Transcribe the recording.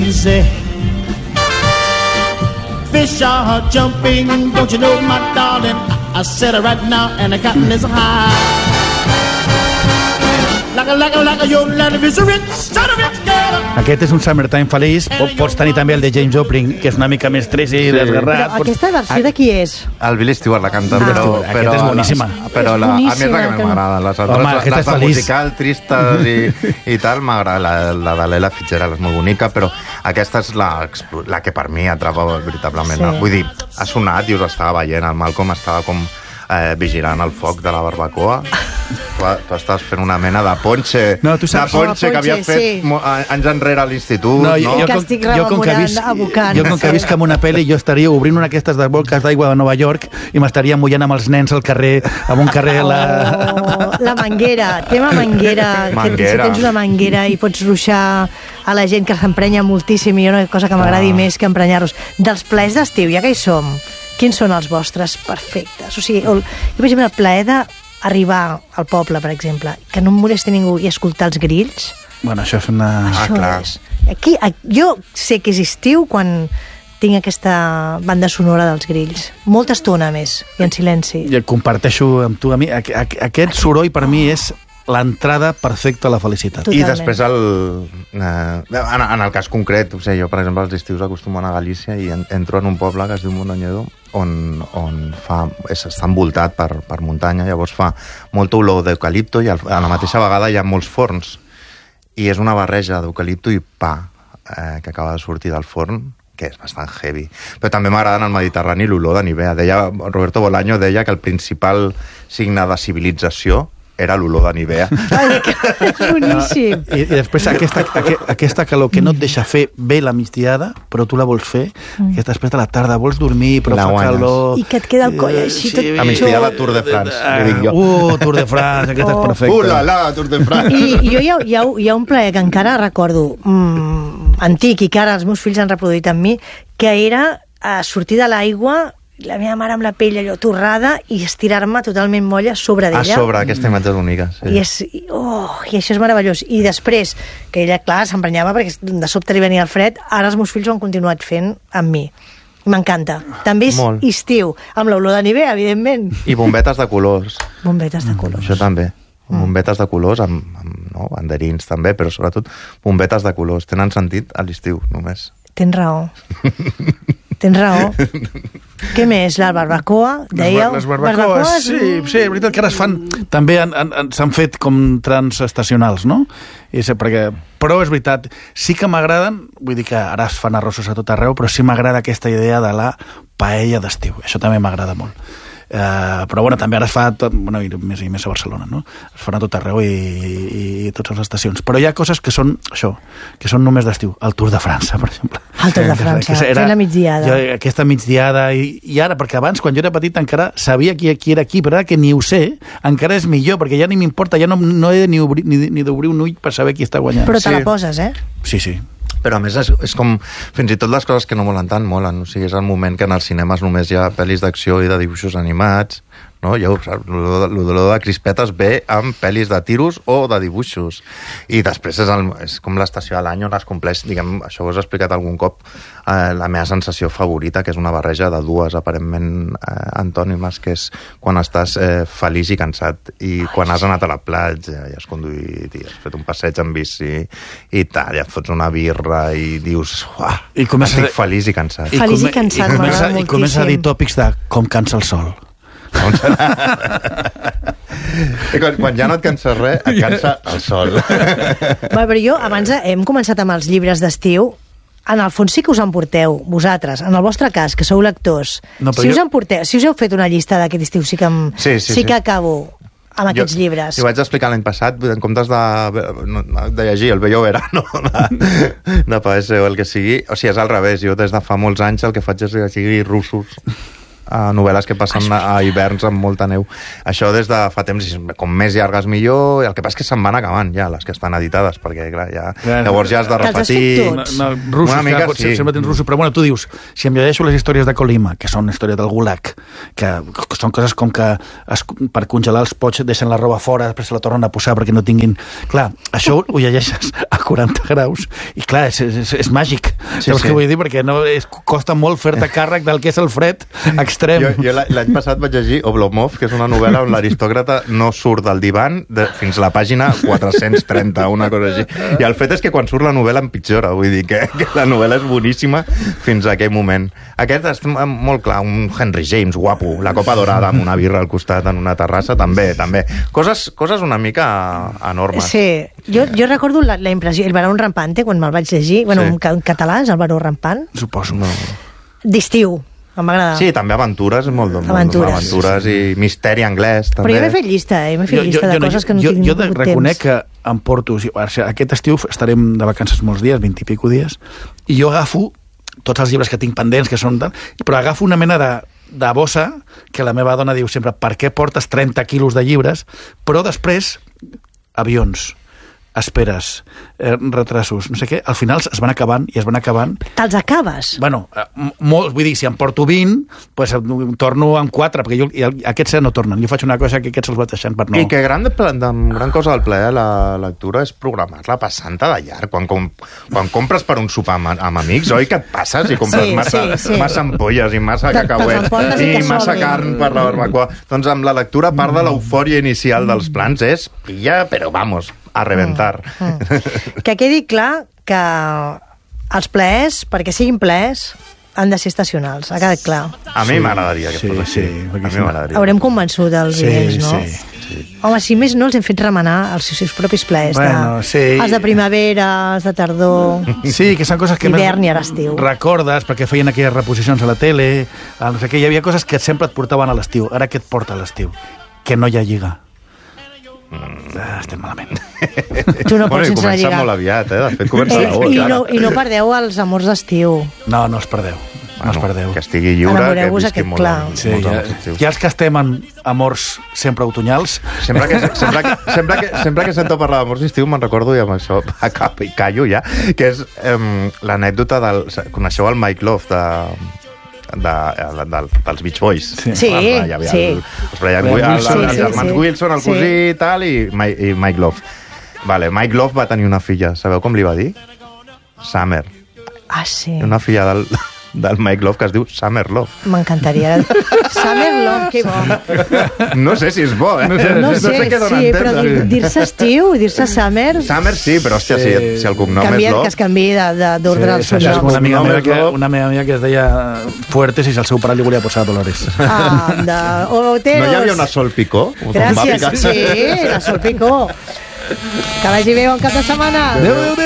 easy. Fish are jumping, don't you know, my darling? I said it right now, and the cotton is high. Like a young lady is a rich, son of a rich girl. Aquest és un Summertime feliç. Pots tenir també el de James Joplin, que és una mica més trist i desgarrat. Però aquesta versió de qui és? El Billy Stewart la canta, però aquesta és boníssima. Però a mi és la que m'agrada. Les altres, les de musical, tristes i tal, m'agrada. La de l'Ella Fitzgerald és molt bonica, però aquesta és la que per mi atrapa veritablement. Sí. Vull dir, ha sonat i us estava veient, el Malcolm estava com vigilant el foc de la barbacoa. Tu estàs fent una mena de ponche, que havia fet anys enrere a l'institut. Que estic rememorant, abocant. Jo com que visc en una pel·li, jo estaria obrint una d'aquestes bolques d'aigua de Nova York i m'estaria mullant amb els nens al carrer, amb un carrer... La manguera, tema manguera. Que si tens una manguera i pots ruixar a la gent que s'emprenya moltíssim, i una cosa que m'agradi més que emprenyar-los. Dels plaers d'estiu, ja que hi som, quins són els vostres perfectes? O sigui, jo, per exemple, el plaer d'arribar al poble, per exemple, que no em molesti ningú i escoltar els grills. Bueno, això és una... clar. Aquí, jo sé que és estiu quan tinc aquesta banda sonora dels grills. Molta estona més, i en silenci. I comparteixo amb tu. A mi, aquest soroll per mi és l'entrada perfecta a la felicitat. Totalment. I després, en el cas concret, o sigui, jo, per exemple, als estius acostumo a anar a Galícia i entro en un poble que es diu Mondoñedo, on està envoltat per muntanya, llavors fa molta olor d'eucalipto i a la mateixa vegada hi ha molts forns. I és una barreja d'eucalipto i pa que acaba de sortir del forn, que és bastant heavy. Però també m'agrada en el Mediterrani l'olor de Nivea. Roberto Bolaño deia que el principal signe de civilització era l'olor de Nivea. Ai, és boníssim. I després aquesta calor que no et deixa fer bé la migdiada, però tu la vols fer, que després de la tarda vols dormir, però fa calor... I que et queda el coll així tot... La migdiada Tour de France, li dic jo. Tour de France, aquesta és perfecta. La, Tour de France. I jo hi ha un plaer que encara recordo antic i que ara els meus fills han reproduït amb mi, que era sortir de l'aigua, la meva mare amb la pell allò torrada i estirar-me totalment molla sobre d'ella. A sobre, aquesta imatge és única. Sí. I això és meravellós. I després, que ella, clar, s'emprenyava perquè de sobte li venia el fred, ara els meus fills ho han continuat fent amb mi. M'encanta. També és estiu, amb l'olor de Nivea, evidentment. I bombetes de colors. Bombetes de colors. Això també. Bombetes de colors, amb banderins també, però sobretot bombetes de colors. Tenen sentit a l'estiu, només. Tens raó. Tens raó. Què més? La barbacoa, dèieu? Les barbacoes, sí, és veritat que ara es fan... També s'han fet com transestacionals, no? Però és veritat, sí que m'agraden, vull dir que ara es fan arrossos a tot arreu, però sí m'agrada aquesta idea de la paella d'estiu. Això també m'agrada molt. Però bueno, també ara es fa i més a Barcelona, no? Es fan a tot arreu i totes les estacions, però hi ha coses que són això, que són només d'estiu. El Tour de França, per exemple. El Tour de França, fent la migdiada. Aquesta migdiada, i ara, perquè abans, quan jo era petit, encara sabia qui era qui, però ara que ni ho sé, encara és millor, perquè ja ni m'importa, ja no he ni d'obrir un ull per saber qui està guanyant. Però te la poses, eh? Sí. Però a més és com, fins i tot les coses que no molen tant molen, o sigui, és el moment que en els cinemes només hi ha pel·lis d'acció i de dibuixos animats, no? Ja ho saps, l'olor de crispetes ve amb pel·lis de tiros o de dibuixos, i després és com l'estació de l'any on es compleix, diguem, això ho has explicat algun cop, la meva sensació favorita, que és una barreja de dues aparentment antònimes, que és quan estàs feliç i cansat, i quan has anat a la platja i has conduït i has fet un passeig en bici i tal, i et fots una birra i dius, estic feliç i cansat. Feliç i cansat, m'agrada moltíssim. I comença a dir tòpics de com cansa el sol. Quan ja no et cansa res, et cansa el sol. Però jo, abans hem començat amb els llibres d'estiu. En el fons sí que us emporteu, vosaltres, en el vostre cas, que sou lectors, si us heu fet una llista d'aquest estiu, sí que acabo amb aquests llibres. Jo vaig explicar l'any passat, en comptes de llegir El bello verano de Paese o el que sigui, o sigui, és al revés, jo des de fa molts anys el que faig és llegir russos novel·les que passen a hiverns amb molta neu. Això des de fa temps, com més llargues millor, i el que passa és que se'n van acabant ja, les que estan editades, perquè clar, llavors ja has de repetir... Russos, una mica, sí. Sempre tens russos, però bueno, tu dius, si em llegeixo les històries de Colima, que són històries del Gulag, que són coses com que per congelar els pots deixen la roba fora, després se la tornen a posar perquè no tinguin... Clar, això ho llegeixes a 40 graus, i clar, és màgic. Saps què vull dir? Perquè costa molt fer-te càrrec del que és el fred extrem. Jo l'any passat vaig llegir Oblomov, que és una novel·la on l'aristòcrata no surt del divan fins a la pàgina 430, una cosa així. I el fet és que quan surt la novel·la empitjora, vull dir que la novel·la és boníssima fins a aquell moment. Aquest és molt clar, un Henry James guapo, la copa dorada amb una birra al costat en una terrassa, també. Coses una mica enormes. Sí, jo recordo la impressió, el Baró Rampante, quan me'l vaig llegir, bueno, en català és el Baró Rampant. Suposo. No. D'estiu, em va agradar. Sí, també aventures, aventures i misteri anglès, també. Però jo m'he fet llista, de coses que no tinc jo reconec que em porto... Aquest estiu estarem de vacances molts dies, 20 i pico dies, i jo agafo tots els llibres que tinc pendents, que són... Però agafo una mena de bossa que la meva dona diu sempre, per què portes 30 quilos de llibres? Però després, avions, esperes, retrasos, no sé què, al final es van acabant i es van acabant. Te'ls acabes? Bueno, molt, vull dir, si em porto 20, pues torno amb 4, perquè aquests no tornen. Jo faig una cosa que aquests els vaig deixant per no... I que gran cosa del plaer la lectura és programar-la passant-te de llarg. Quan compres per un sopar amb amics, oi que et passes i compres massa ampolles i massa cacauet i massa carn per la barbacoa? Doncs amb la lectura, part de l'eufòria inicial dels plans és pilla, però vamos, a reventar. Que quedi clar que els plaers, perquè siguin plaers, han de ser estacionals, ha quedat clar. A mi m'agradaria que fos així. A mi m'agradaria. Haurem convençut els oients, no? Sí. Home, si més no, els hem fet remenar els seus propis plaers. Els de primavera, els de tardor... Sí, que són coses que... Hivern i ara estiu. Recordes, perquè feien aquelles reposicions a la tele, no sé què, hi havia coses que sempre et portaven a l'estiu. Ara què et porta a l'estiu? Que no hi ha lliga. Estem malament. Tu no pots sense la lliga. Comença molt aviat, de fet comença a l'agost. I no perdeu els amors d'estiu. No els perdeu. No els perdeu. Que estigui lliure, que visqui molt. Sí, ja els que estem en amors sempre otoñals. Sempre que sento parlar d'amors d'estiu me'n recordo, i amb això callo ja, que és l'anècdota del... Coneixeu el Mike Love dels Beach Boys? Sí. Els germans Wilson, el cosí i tal, i Mike Love. Mike Love va tenir una filla. Sabeu com li va dir? Summer. Ah, sí. Una filla del Mike Love que es diu Summer Love. M'encantaria. Summer Love, que bo. No sé si és bo, No sé què dona a entendre. Però dir-se estiu, dir-se Summer... Summer sí, però hòstia, si el cognom és Love... Que es canvi d'ordre al seu lloc. Una amiga meva que es deia Fuertes i el seu pare li volia posar Dolores. No hi havia una Sol Picó? Gràcies, sí, la Sol Picó. Que vagi bé, bon cap de setmana. Adéu.